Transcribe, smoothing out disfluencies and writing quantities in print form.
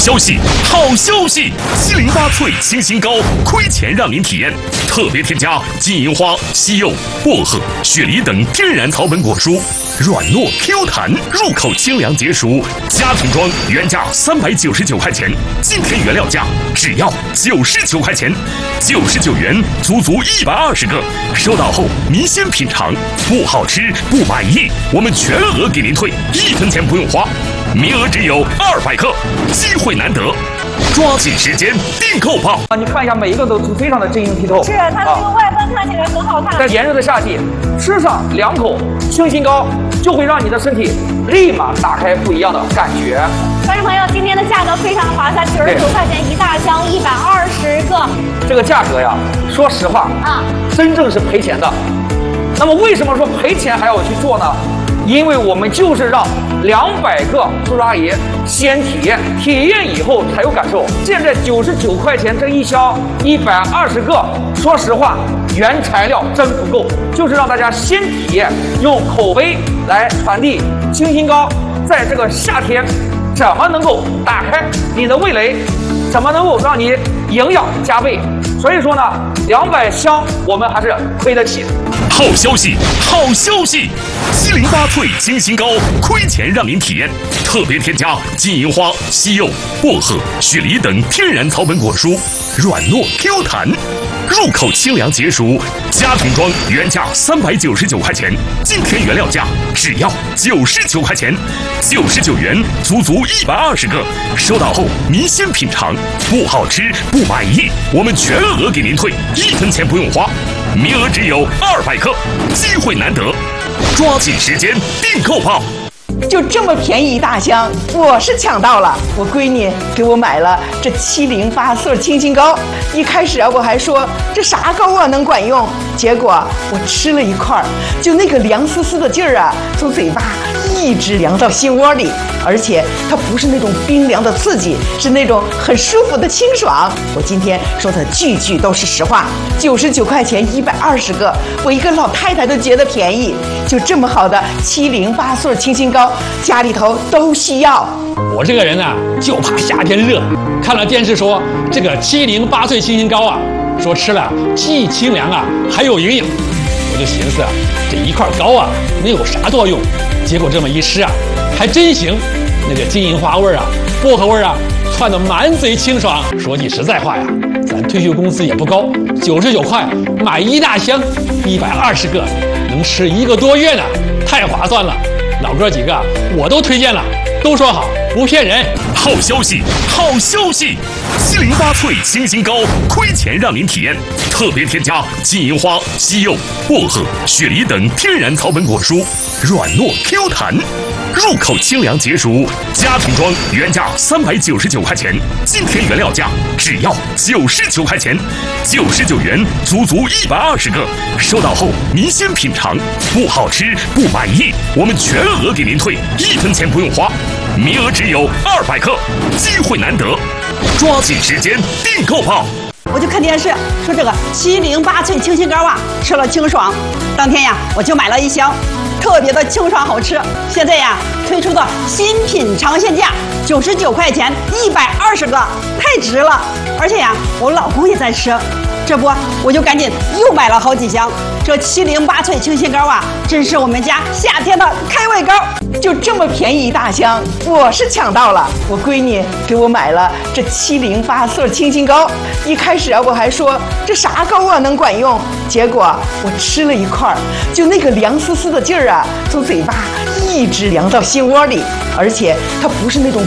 消息，好消息！708萃清新膏，亏钱让您体验。特别添加金银花、西柚、薄荷、雪梨等天然草本果蔬，软糯 Q 弹，入口清凉解暑。家庭装原价399块钱，今天原料价只要99块钱，99元足120个。收到后您先品尝，不好吃不满意，我们全额给您退，1分钱不用花。名额只有200克，机会难得，抓紧时间订购吧！ 你看一下，每一个都非常的晶莹剔透。 是它这个外观看起来很好看。 在炎热的夏季，吃上2口清新膏，就会让你的身体立马打开不一样的感觉。 观众朋友，今天的价格非常划算，99块钱一大箱，120个。 这个价格呀，说实话真正是赔钱的。那么为什么说赔钱还要去做呢？因为我们就是让200个叔叔阿姨先体验，体验以后才有感受。现在99块钱这一箱120个，说实话原材料真不够，就是让大家先体验，用口碑来传递清新膏在这个夏天怎么能够打开你的味蕾，怎么能够让你营养加倍。所以说呢，200箱我们还是亏得起。 好消息，好消息！708萃清新膏，亏钱让您体验。特别添加金银花、西柚、薄荷、雪梨等天然草本果蔬，软糯 Q 弹，入口清凉解暑。家庭装原价399块钱，今天原料价只要99块钱，99元足120个。收到后您先品尝，不好吃不满意，我们全额给您退，1分钱不用花。名额只有200克，机会难得，抓紧时间订购吧！ 就这么便宜一大箱，我是抢到了。我闺女给我买了这708萃清新膏，一开始我还说这啥膏啊能管用，结果我吃了一块，就那个凉丝丝的劲儿啊，从嘴巴一直凉到心窝里，而且它不是那种冰凉的刺激，是那种很舒服的清爽。我今天说的句句都是实话，99块钱120个，我一个老太太都觉得便宜。就这么好的708萃清新膏，家里头都需要。 我这个人呢，就怕夏天热。看了电视说这个708萃清新膏啊，说吃了既清凉啊，还有营养。我就寻思啊，这一块膏啊，能有啥作用？结果这么一吃啊，还真行。那个金银花味啊，薄荷味啊，窜得满嘴清爽。说句实在话呀，咱退休工资也不高，99块买一大箱，120个，能吃1个多月呢，太划算了。老哥几个我都推荐了，都说好，不骗人。 好消息，好消息！708萃清新膏，亏钱让您体验。特别添加金银花、西柚、薄荷、雪梨等天然草本果蔬，软糯 Q 弹，入口清凉解暑。家庭装原价399块钱，今天原料价只要99块钱，99元足120个。收到后您先品尝，不好吃不满意，我们全额给您退，1分钱不用花。名额只有200克，机会难得，抓紧时间订购吧！ 我就看电视说这个708萃清新膏啊，吃了清爽。当天呀，我就买了一箱，特别的清爽好吃。现在呀，推出的新品尝鲜价99块钱120个，太值了。而且呀，我老公也在吃，这不我就赶紧又买了好几箱。这708萃清新膏啊，真是我们家夏天的开胃膏。 就这么便宜一大箱，我是抢到了。我闺女给我买了这708萃清新膏，一开始我还说这啥膏啊能管用，结果我吃了一块，就那个凉丝丝的劲儿啊，从嘴巴一直凉到心窝里，而且它不是那种